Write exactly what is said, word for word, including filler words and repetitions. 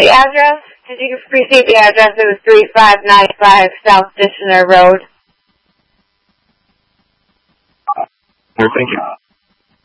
The address? Did you receive the address? It was three five nine five South Dishner Road. Here, thank you.